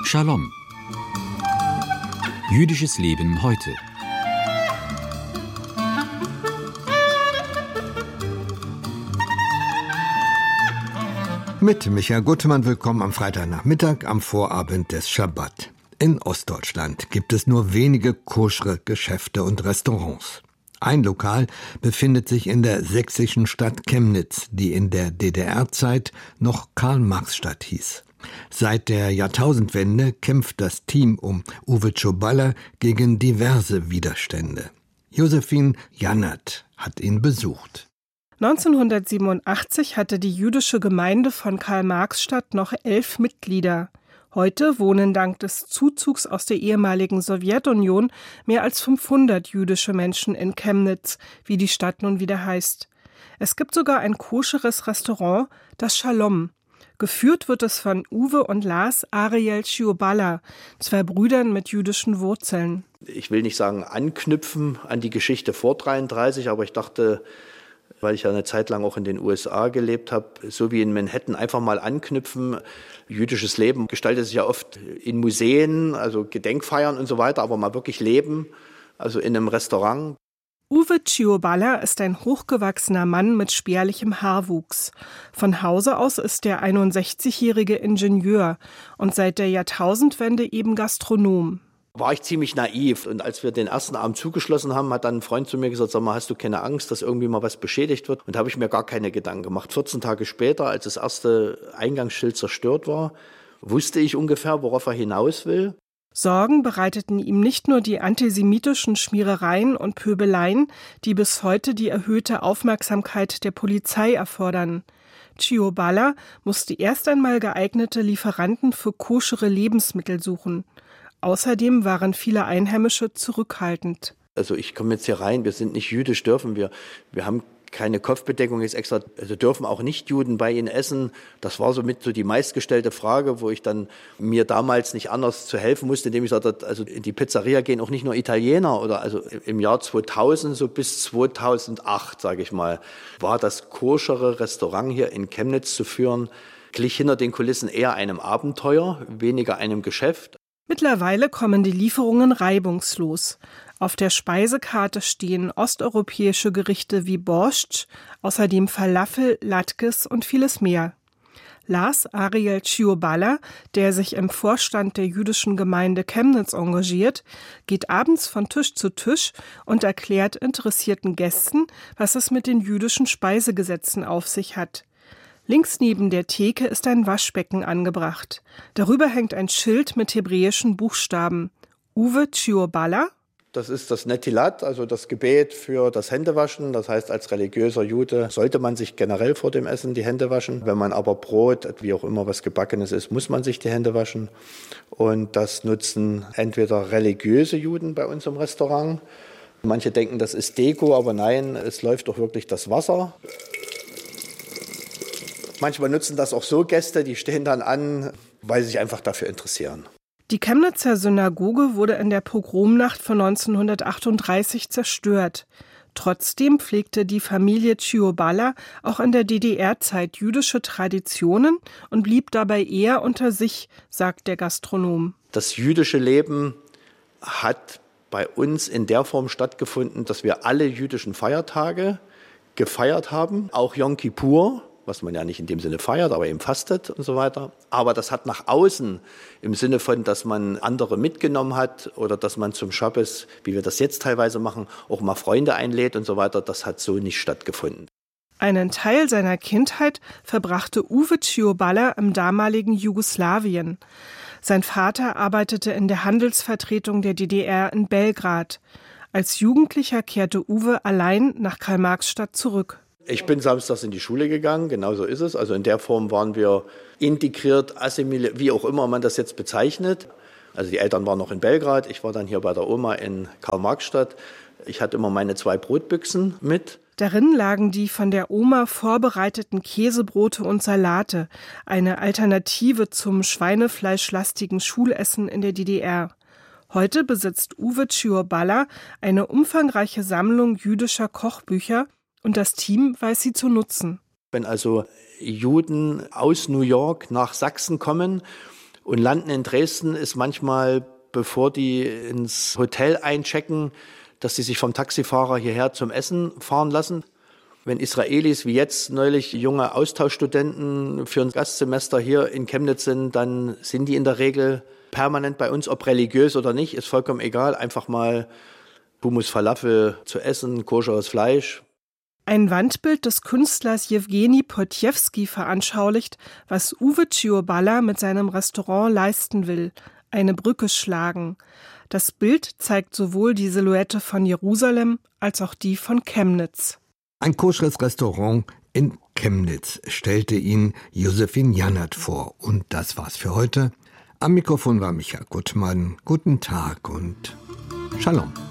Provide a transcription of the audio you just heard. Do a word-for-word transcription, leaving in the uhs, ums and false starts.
Shalom. Jüdisches Leben heute. Mit Michael Gutmann willkommen am Freitagnachmittag am Vorabend des Schabbat. In Ostdeutschland gibt es nur wenige koschere Geschäfte und Restaurants. Ein Lokal befindet sich in der sächsischen Stadt Chemnitz, die in der D D R-Zeit noch Karl-Marx-Stadt hieß. Seit der Jahrtausendwende kämpft das Team um Uwe Ciorballa gegen diverse Widerstände. Josephine Jannert hat ihn besucht. neunzehnhundertsiebenundachtzig hatte die jüdische Gemeinde von Karl-Marx-Stadt noch elf Mitglieder. Heute wohnen dank des Zuzugs aus der ehemaligen Sowjetunion mehr als fünfhundert jüdische Menschen in Chemnitz, wie die Stadt nun wieder heißt. Es gibt sogar ein koscheres Restaurant, das Shalom. Geführt wird es von Uwe und Lars Ariel Ciorballa, zwei Brüdern mit jüdischen Wurzeln. Ich will nicht sagen anknüpfen an die Geschichte vor dreiunddreißig, aber ich dachte, weil ich ja eine Zeit lang auch in den U S A gelebt habe, so wie in Manhattan, einfach mal anknüpfen. Jüdisches Leben gestaltet sich ja oft in Museen, also Gedenkfeiern und so weiter, aber mal wirklich leben, also in einem Restaurant. Uwe Ciorballa ist ein hochgewachsener Mann mit spärlichem Haarwuchs. Von Hause aus ist der einundsechzigjährige Ingenieur und seit der Jahrtausendwende eben Gastronom. War ich ziemlich naiv. Und als wir den ersten Abend zugeschlossen haben, hat dann ein Freund zu mir gesagt, sag mal, hast du keine Angst, dass irgendwie mal was beschädigt wird? Und da habe ich mir gar keine Gedanken gemacht. vierzehn Tage später, als das erste Eingangsschild zerstört war, wusste ich ungefähr, worauf er hinaus will. Sorgen bereiteten ihm nicht nur die antisemitischen Schmierereien und Pöbeleien, die bis heute die erhöhte Aufmerksamkeit der Polizei erfordern. Ciorballa musste erst einmal geeignete Lieferanten für koschere Lebensmittel suchen. Außerdem waren viele Einheimische zurückhaltend. Also ich komme jetzt hier rein, wir sind nicht jüdisch, dürfen wir. Wir haben keine Kopfbedeckung jetzt extra, also dürfen auch nicht Juden bei ihnen essen. Das war somit so die meistgestellte Frage, wo ich dann mir damals nicht anders zu helfen musste, indem ich sagte, also in die Pizzeria gehen auch nicht nur Italiener. Oder also im Jahr zweitausend, so bis zweitausendacht, sage ich mal, war das koschere Restaurant hier in Chemnitz zu führen, glich hinter den Kulissen eher einem Abenteuer, weniger einem Geschäft. Mittlerweile kommen die Lieferungen reibungslos. Auf der Speisekarte stehen osteuropäische Gerichte wie Borscht, außerdem Falafel, Latkes und vieles mehr. Lars Ariel Ciorballa, der sich im Vorstand der jüdischen Gemeinde Chemnitz engagiert, geht abends von Tisch zu Tisch und erklärt interessierten Gästen, was es mit den jüdischen Speisegesetzen auf sich hat. Links neben der Theke ist ein Waschbecken angebracht. Darüber hängt ein Schild mit hebräischen Buchstaben. Uwe Ciorballa. Das ist das Netilat, also das Gebet für das Händewaschen. Das heißt, als religiöser Jude sollte man sich generell vor dem Essen die Hände waschen. Wenn man aber Brot, wie auch immer was Gebackenes ist, muss man sich die Hände waschen. Und das nutzen entweder religiöse Juden bei uns im Restaurant. Manche denken, das ist Deko, aber nein, es läuft doch wirklich das Wasser. Manchmal nutzen das auch so Gäste, die stehen dann an, weil sie sich einfach dafür interessieren. Die Chemnitzer Synagoge wurde in der Pogromnacht von neunzehnhundertachtunddreißig zerstört. Trotzdem pflegte die Familie Ciorballa auch in der D D R-Zeit jüdische Traditionen und blieb dabei eher unter sich, sagt der Gastronom. Das jüdische Leben hat bei uns in der Form stattgefunden, dass wir alle jüdischen Feiertage gefeiert haben, auch Yom Kippur, was man ja nicht in dem Sinne feiert, aber eben fastet und so weiter. Aber das hat nach außen im Sinne von, dass man andere mitgenommen hat oder dass man zum Schabbes, wie wir das jetzt teilweise machen, auch mal Freunde einlädt und so weiter, das hat so nicht stattgefunden. Einen Teil seiner Kindheit verbrachte Uwe Ciorballa im damaligen Jugoslawien. Sein Vater arbeitete in der Handelsvertretung der D D R in Belgrad. Als Jugendlicher kehrte Uwe allein nach Karl-Marx-Stadt zurück. Ich bin samstags in die Schule gegangen, genau so ist es. Also in der Form waren wir integriert, assimiliert, wie auch immer man das jetzt bezeichnet. Also die Eltern waren noch in Belgrad, ich war dann hier bei der Oma in Karl-Marx-Stadt. Ich hatte immer meine zwei Brotbüchsen mit. Darin lagen die von der Oma vorbereiteten Käsebrote und Salate, eine Alternative zum schweinefleischlastigen Schulessen in der D D R. Heute besitzt Uwe Ciorballa eine umfangreiche Sammlung jüdischer Kochbücher und das Team weiß sie zu nutzen. Wenn also Juden aus New York nach Sachsen kommen und landen in Dresden, ist manchmal, bevor die ins Hotel einchecken, dass sie sich vom Taxifahrer hierher zum Essen fahren lassen. Wenn Israelis wie jetzt neulich junge Austauschstudenten für ein Gastsemester hier in Chemnitz sind, dann sind die in der Regel permanent bei uns, ob religiös oder nicht, ist vollkommen egal. Einfach mal Hummus Falafel zu essen, koscheres Fleisch. Ein Wandbild des Künstlers Jewgeni Potjewski veranschaulicht, was Uwe Cioballa mit seinem Restaurant leisten will: eine Brücke schlagen. Das Bild zeigt sowohl die Silhouette von Jerusalem als auch die von Chemnitz. Ein koscheres Restaurant in Chemnitz stellte ihn Josephine Jannert vor. Und das war's für heute. Am Mikrofon war Michael Gutmann. Guten Tag und Shalom.